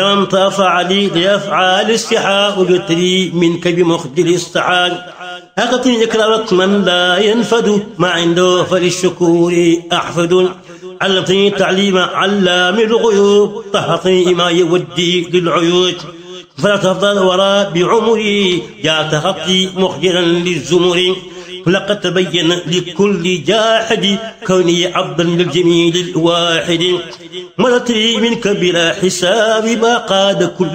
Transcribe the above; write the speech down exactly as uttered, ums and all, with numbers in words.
أنت فعلي لأفعال استحاء جتري منك بمخجل استحاء أغتني إكرامك من لا ينفد ما عنده فللشكور أحفد علمتني تعليم علام الغيوب طهرتني ما يودي للعيوب فلا تفضل وراء بعمري جاءت خطي مخجلا للزمر لقد تبين لكل جاحد كوني عبدا للجميل الواحد ملتي منك بلا حساب ما قاد كل